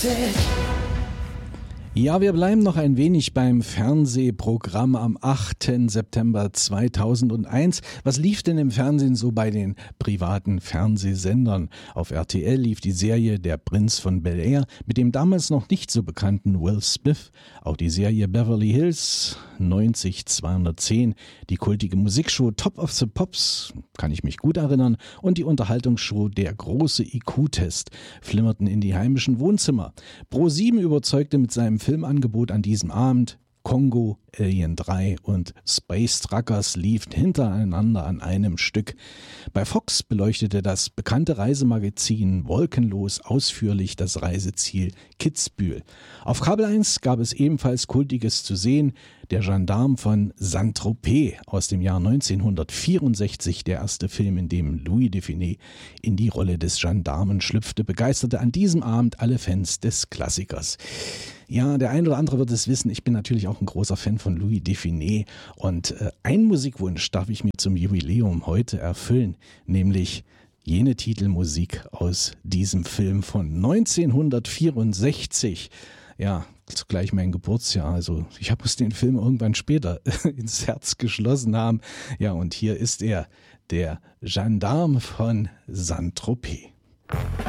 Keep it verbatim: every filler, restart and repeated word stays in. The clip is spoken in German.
Ja, wir bleiben noch ein wenig beim Fernsehprogramm am achten September zweitausendeins. Was lief denn im Fernsehen so bei den privaten Fernsehsendern? Auf R T L lief die Serie Der Prinz von Bel-Air mit dem damals noch nicht so bekannten Will Smith. Auch die Serie Beverly Hills neunzig zweihundertzehn, die kultige Musikshow Top of the Pops, kann ich mich gut erinnern, und die Unterhaltungsshow Der große I Q-Test flimmerten in die heimischen Wohnzimmer. ProSieben überzeugte mit seinem Filmangebot an diesem Abend. Kongo, Alien drei und Space Truckers liefen hintereinander an einem Stück. Bei Fox beleuchtete das bekannte Reisemagazin Wolkenlos ausführlich das Reiseziel Kitzbühel. Auf Kabel eins gab es ebenfalls Kultiges zu sehen. Der Gendarm von Saint-Tropez aus dem Jahr neunzehnhundertvierundsechzig, der erste Film, in dem Louis Define in die Rolle des Gendarmen schlüpfte, begeisterte an diesem Abend alle Fans des Klassikers. Ja, der ein oder andere wird es wissen, ich bin natürlich auch ein großer Fan von Louis Define und äh, einen Musikwunsch darf ich mir zum Jubiläum heute erfüllen, nämlich jene Titelmusik aus diesem Film von neunzehnhundertvierundsechzig. Ja, zugleich mein Geburtsjahr, also ich habe es den Film irgendwann später ins Herz geschlossen haben. Ja, und hier ist er, der Gendarme von Saint-Tropez.